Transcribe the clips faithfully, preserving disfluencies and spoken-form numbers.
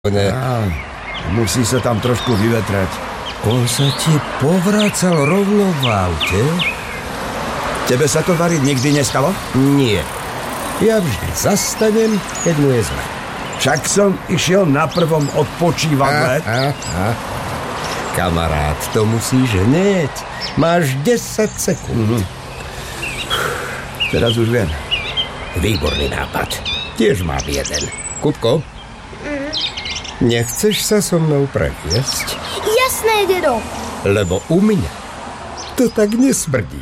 Á, musí sa tam trošku vyvetrať. On sa ti povracal rovno v aute? Tebe sa to, Variť, nikdy nestalo? Nie. Ja vždy zastanem, keď mu je zle. Však som išiel na prvom odpočívadle. Á, á, á. Kamarát, to musíš hneď. Máš desať sekúnd. Mhm. Teraz už viem. Výborný nápad. Tiež mám jeden. Kupko? Nechceš sa so mnou previesť? Jasné, dedo. Lebo u mňa to tak nesmrdí.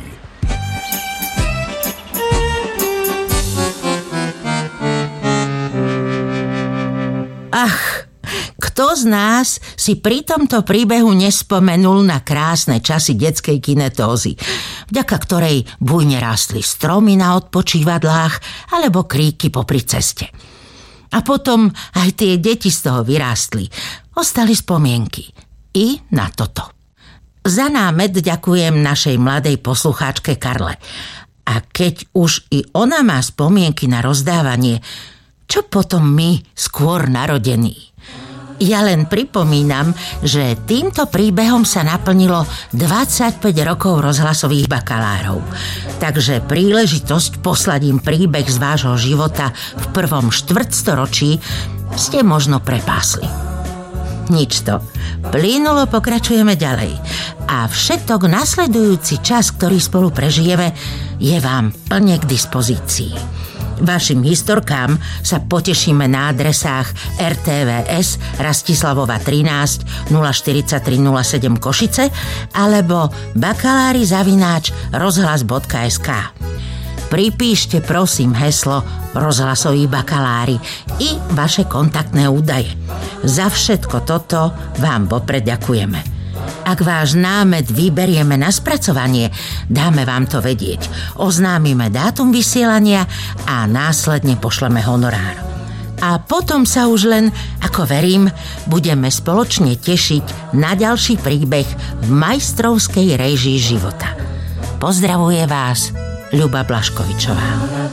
Ach, kto z nás si pri tomto príbehu nespomenul na krásne časy detskej kinetózy, vďaka ktorej bujne rástli stromy na odpočívadlách alebo kríky popri ceste. A potom aj tie deti z toho vyrástli. Ostali spomienky. I na toto. Za námet ďakujem našej mladej poslucháčke Karle. A keď už i ona má spomienky na rozdávanie, čo potom my, skôr narodení? Ja len pripomínam, že týmto príbehom sa naplnilo dvadsaťpäť rokov rozhlasových bakalárov. Takže príležitosť poslať im príbeh z vášho života v prvom štvrtstoročí ste možno prepásli. Nič to. Plynulo pokračujeme ďalej. A všetok nasledujúci čas, ktorý spolu prežijeme, je vám plne k dispozícii. Vašim historkám sa potešíme na adresách er té vé es Rastislavova trinásť nula štyridsaťtri nula sedem Košice alebo bakalári zavináč rozhlas bodka es ká. Pripíšte prosím heslo Rozhlasoví bakalári i vaše kontaktné údaje. Za všetko toto vám vopred ďakujeme. Ak váš námet vyberieme na spracovanie, dáme vám to vedieť. Oznámime dátum vysielania a následne pošleme honorár. A potom sa už len, ako verím, budeme spoločne tešiť na ďalší príbeh v majstrovskej réžii života. Pozdravuje vás Ľuba Blaškovičová.